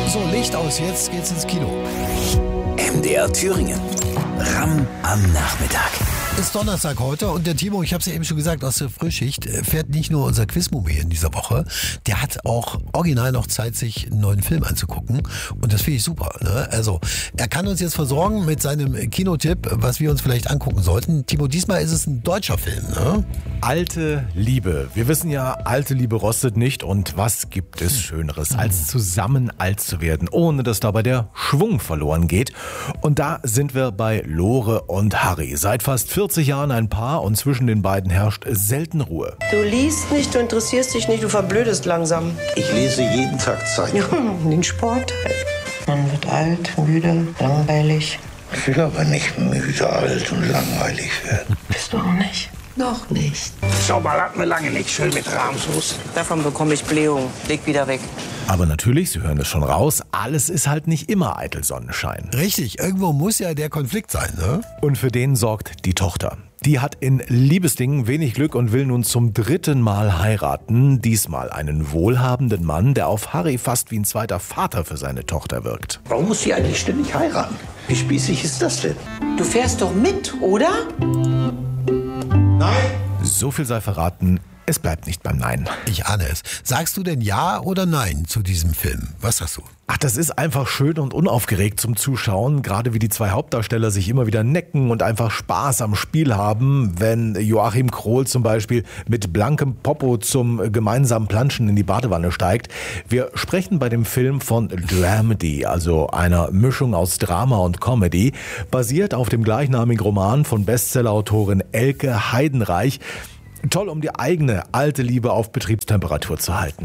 So, Licht aus, jetzt geht's ins Kino. MDR Thüringen. Ram am Nachmittag. Ist Donnerstag heute und der Timo, ich habe es ja eben schon gesagt, aus der Frühschicht fährt nicht nur unser Quizmobil in dieser Woche, der hat auch original noch Zeit, sich einen neuen Film anzugucken und das finde ich super. Ne? Also er kann uns jetzt versorgen mit seinem Kinotipp, was wir uns vielleicht angucken sollten. Timo, diesmal ist es ein deutscher Film. Ne? Alte Liebe. Wir wissen ja, alte Liebe rostet nicht und was gibt es Schöneres, als zusammen alt zu werden, ohne dass dabei der Schwung verloren geht. Und da sind wir bei Lore und Harry. Seit fast 40 Jahren ein Paar und zwischen den beiden herrscht selten Ruhe. Du liest nicht, du interessierst dich nicht, du verblödest langsam. Ich lese jeden Tag Zeitung. Ja, den Sport halt. Man wird alt, müde, langweilig. Ich will aber nicht müde, alt und langweilig werden. Bist du auch nicht? Noch nicht. Schau mal, hatten wir lange nicht. Schön mit Rahmsoße. Davon bekomme ich Blähung. Leg wieder weg. Aber natürlich, Sie hören es schon raus, alles ist halt nicht immer eitel Sonnenschein. Richtig, irgendwo muss ja der Konflikt sein. Ne? Und für den sorgt die Tochter. Die hat in Liebesdingen wenig Glück und will nun zum 3. Mal heiraten. Diesmal einen wohlhabenden Mann, der auf Harry fast wie ein zweiter Vater für seine Tochter wirkt. Warum muss sie eigentlich ständig heiraten? Wie spießig ist das denn? Du fährst doch mit, oder? Nein. So viel sei verraten, es bleibt nicht beim Nein. Ich ahne es. Sagst du denn Ja oder Nein zu diesem Film? Was sagst du? Ach, das ist einfach schön und unaufgeregt zum Zuschauen, gerade wie die zwei Hauptdarsteller sich immer wieder necken und einfach Spaß am Spiel haben, wenn Joachim Krohl zum Beispiel mit blankem Popo zum gemeinsamen Planschen in die Badewanne steigt. Wir sprechen bei dem Film von Dramedy, also einer Mischung aus Drama und Comedy, basiert auf dem gleichnamigen Roman von Bestsellerautorin Elke Heidenreich. Toll, um die eigene alte Liebe auf Betriebstemperatur zu halten.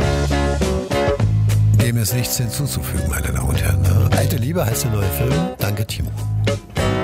Dem ist nichts hinzuzufügen, meine Damen und Herren. Alte Liebe heißt der neue Film. Danke, Timo.